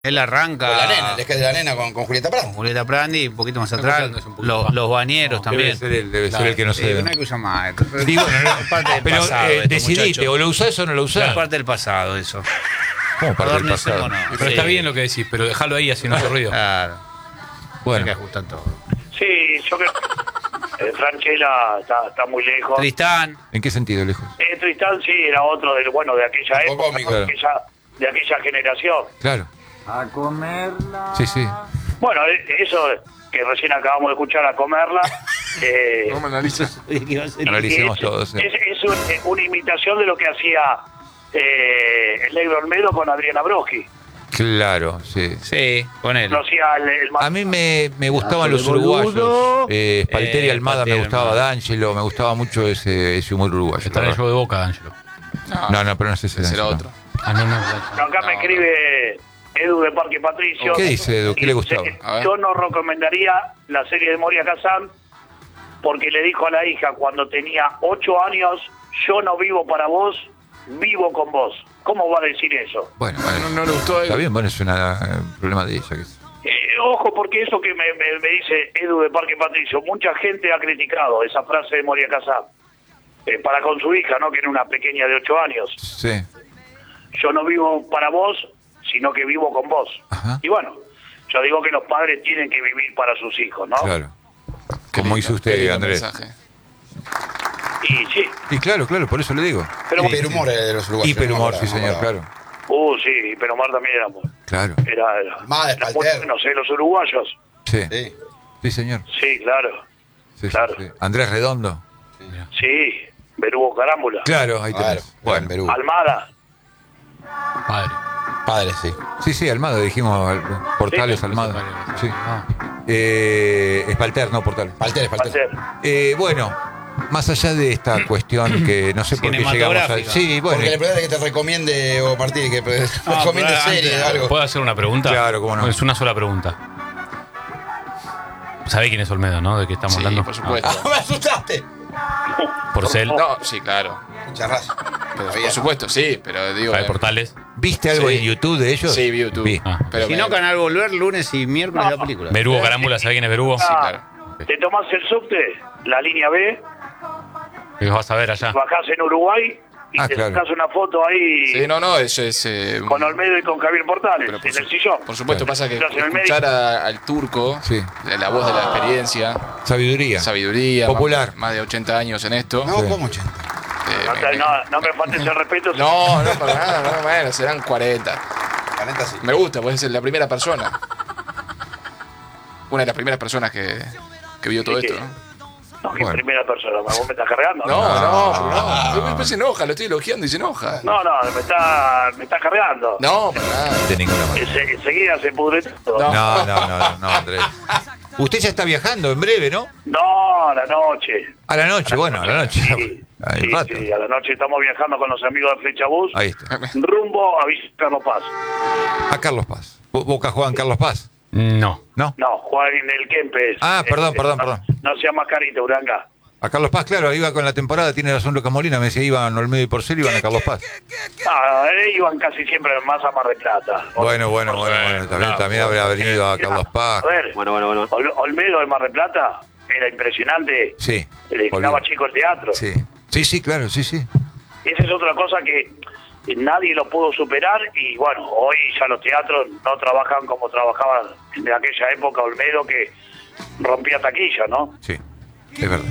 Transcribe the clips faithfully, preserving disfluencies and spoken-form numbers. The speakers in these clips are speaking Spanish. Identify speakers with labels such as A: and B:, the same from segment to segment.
A: Él arranca.
B: Con la nena, el sketch de la nena con, con Julieta Prandi.
A: Con Julieta Prandi, un poquito más atrás.
C: No, un poquito
A: Los,
C: más.
A: los bañeros
C: No,
A: también.
D: Debe ser el, debe
C: Claro.
D: ser el que no
A: Sí,
D: se...
A: no hay que usar más esto. Pero,
D: Sí, bueno,
A: es parte del
D: pero
A: pasado.
D: eh,
A: esto,
D: decidiste,
A: muchacho.
D: o lo usás o no lo
A: Es
D: usás.
A: parte del pasado eso.
D: ¿Cómo parte del pasado?
A: Adornicémonos.
C: Pero
A: Sí.
C: está bien lo que decís, pero déjalo ahí así no hace ruido.
A: Claro.
D: Bueno.
A: Hay que ajustar todo.
E: Sí, yo creo que eh, Franchella está, está muy lejos.
A: Tristán.
D: ¿En qué sentido, lejos?
E: Eh, Tristán sí era otro del bueno de aquella
B: Un poco
E: época,
B: cómico.
E: de aquella, de aquella generación.
D: Claro.
A: A comerla.
D: Sí, sí.
E: Bueno, eh, eso que recién acabamos de escuchar a comerla. Eh,
C: ¿Cómo analizas?
D: Analicemos
E: es,
D: todos.
E: Es, es un- eh, una imitación de lo que hacía eh, el negro Olmedo con Adriana Broski.
D: Claro, sí.
A: Sí, con él.
E: Lo hacía el, el
D: A mí me, me gustaban
A: Ah,
D: los
A: de boludo.
D: uruguayos. Eh, Spalter y
A: Eh,
D: Almada me
A: Spalter y
D: gustaba,
A: Almada.
D: D'Angelo, me gustaba mucho ese, ese humor uruguayo.
C: Está en el show de Boca, Ángelo.
D: No, no, pero no sé si
F: Ese era
D: D'Angelo.
F: otro.
C: Ah, no, no.
E: Acá me
F: No,
E: escribe Edu de Parque Patricio.
D: ¿Qué dice Edu? ¿Qué le gustaba?
E: Dice,
F: A ver.
E: yo no recomendaría la serie de Moria Kazan porque le dijo a la hija cuando tenía ocho años, yo no vivo para vos, vivo con vos. ¿Cómo va a decir eso?
D: Bueno,
F: No,
D: bueno.
F: no le gustó a él.
D: Está bien, bueno, es un problema de ella. que es-
E: Eh, ojo, porque eso que me, me- me dice Edu de Parque Patricio, mucha gente ha criticado esa frase de Moria Kazan eh, para con su hija, ¿no? Que era una pequeña de ocho años.
D: Sí.
E: Yo no vivo para vos, sino que vivo con vos.
D: Ajá.
E: Y bueno, yo digo que los padres tienen que vivir para sus hijos, ¿no?
D: Claro.
F: Qué
D: Como
F: lindo,
D: hizo
F: qué
D: usted,
F: lindo
D: Andrés.
F: mensaje.
E: Y sí,
D: Y claro, claro, por eso le digo.
E: pero...
B: Hiperhumor eh, de los uruguayos.
D: Hiperhumor,
B: no
D: sí,
B: me
D: señor,
B: acordaba.
D: claro.
E: Uh, sí, pero Omar también era, muy-
D: Claro.
E: era, era,
B: Almada,
E: era muy
B: Spalter.
E: bueno, sé, los uruguayos.
D: Sí.
B: Sí.
D: Sí, señor.
E: Sí, claro.
D: Sí, sí,
E: Claro.
D: sí. Andrés Redondo.
E: Sí, Berugo Carámbula.
D: Claro, ahí
B: Claro,
D: tenés.
B: bueno,
D: Bueno.
B: Perú.
E: Almada.
C: Padre.
B: Padre, sí.
D: Sí, sí, Almada, dijimos. al- Portales,
E: Sí,
D: Almada. Sí.
C: Ah.
D: Eh, Espalter, no Portales.
B: Palter, Palter.
E: Palter.
D: Eh, bueno, más allá de esta cuestión que no sé por qué llegamos a...
A: Cinematográfica.
D: Sí, bueno.
B: Porque le preguntas que te recomiende, o Martínez, que te recomiende
A: pero
B: serie
A: antes-
B: o algo.
C: ¿Puedo hacer una pregunta?
D: Claro, cómo no.
C: Es una sola pregunta. ¿Sabe quién es Olmedo, no? ¿De qué estamos
F: Sí,
C: hablando?
F: por supuesto.
B: ¡Ah, me asustaste!
C: Ah, Porcel.
F: No, sí, claro.
B: Mucha raza.
F: Pero,
B: Había-
F: por supuesto, sí, pero digo.
C: La de
F: eh,
C: Portales.
D: ¿Viste algo
F: Sí.
D: en YouTube de ellos?
F: Sí, vi YouTube.
D: Vi.
C: Ah.
F: Pero
A: Si
F: me-
A: no, Canal Volver, lunes y miércoles la película.
C: Berugo Carámbula, ¿sabe quién es Berugo?
F: Sí, claro.
E: Te tomás el subte, la línea B,
C: ¿Qué vas a ver allá?
E: bajás en Uruguay y
D: Ah,
E: te
D: claro.
E: sacás una foto ahí
F: Sí, no, no, eso es. eh,
E: con Olmedo y con Javier Portales
F: pero por,
E: en
F: su-
E: el sillón.
F: por supuesto, pasa que
E: Estás en el
F: escuchar a- al turco,
D: Sí.
F: la, la voz de la experiencia,
D: Sabiduría.
F: sabiduría,
D: Popular.
F: Más, más de ochenta años en esto.
B: No,
D: Sí.
B: ¿cómo ochenta?
F: eh,
E: No,
F: me-
E: te-
F: me-
E: no, no me faltes el respeto.
F: no, no, para nada, no, bueno, serán cuarenta.
B: cuarenta sí.
F: Me gusta, puede ser la primera persona. Una de las primeras personas que, que vio todo
E: Sí,
F: esto,
E: sí.
F: ¿no?
E: No, que
D: Bueno.
E: primera persona, vos me estás cargando.
F: No,
E: no,
F: no, pero no. Después se enoja, lo estoy elogiando y se enoja.
E: no, no, me está, me está cargando.
F: No, para nada.
D: De ninguna manera.
E: Ense- Enseguida se pudre todo.
F: No.
D: No, no, no, no, no, Andrés. Usted ya está viajando en breve, ¿no?
E: No, a la noche.
D: A la noche, bueno, a la noche.
E: Sí,
D: Hay
E: sí,
D: un rato.
E: sí, a la noche estamos viajando con los amigos de Flecha Bus
D: Ahí está.
E: rumbo a Villa Carlos Paz.
D: A Carlos Paz. Bo- Boca juega en Carlos Paz.
C: No.
D: ¿No?
E: No, Juan en el Kempes.
D: Ah, perdón,
E: Eh,
D: perdón,
E: no,
D: perdón.
E: No sea más carita, Uranga.
D: A Carlos Paz, claro, iba con la temporada, tiene razón Lucas Molina, me decía, iban Olmedo y Porcel, iban a Carlos Paz.
E: Ah, eh, iban casi siempre más a Mar de Plata.
D: Bueno, bueno, bueno, bueno, también, también habrá venido a Carlos Paz.
E: A ver,
G: Bueno, bueno, bueno.
E: Ol- Olmedo de Mar de Plata era impresionante.
D: Sí.
E: Le daba chico el teatro.
D: Sí. Sí, sí, claro, sí, sí.
E: Esa es otra cosa que nadie lo pudo superar y bueno, hoy ya los teatros no trabajan como trabajaban en aquella época Olmedo que rompía taquilla, ¿no?
D: Sí, es verdad.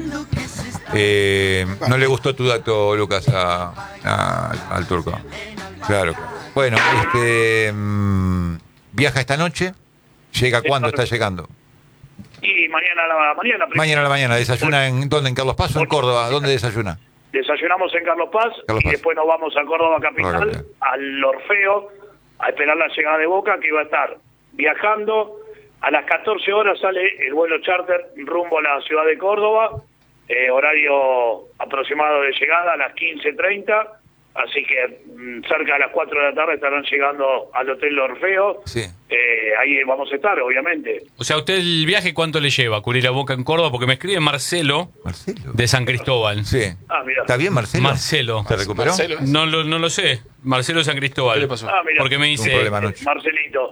D: Eh, no le gustó tu dato, Lucas, a, a- al turco. Claro. Bueno, este mm, viaja esta noche. ¿Llega cuándo está llegando?
E: Y mañana a la mañana.
D: Mañana a la mañana. ¿Desayuna en dónde? ¿En Carlos Paz o en Córdoba? ¿Dónde desayuna?
E: Desayunamos en Carlos Paz
D: Carlos
E: y
D: Paz.
E: después nos vamos a Córdoba Capital,
D: Córdoba.
E: al Orfeo, a esperar la llegada de Boca, que va a estar viajando. A las catorce horas sale el vuelo charter rumbo a la ciudad de Córdoba, eh, horario aproximado de llegada a las quince treinta, Así que mm, cerca de las cuatro de la tarde estarán llegando al Hotel Orfeo.
D: Sí.
E: Eh, ahí vamos a estar, obviamente.
C: O sea, ¿usted el viaje cuánto le lleva a cubrir la Boca en Córdoba? Porque me escribe Marcelo
D: Marcelo.
C: de San Cristóbal.
D: Sí.
E: Ah, mira.
D: ¿Está bien, Marcelo?
C: Marcelo.
D: ¿Se recuperó?
F: Marcelo.
C: No lo, no lo sé. Marcelo de San Cristóbal.
F: ¿Qué le pasó?
E: Ah, mira.
C: Porque me
D: Un
C: dice...
D: problema anoche.
E: Marcelito.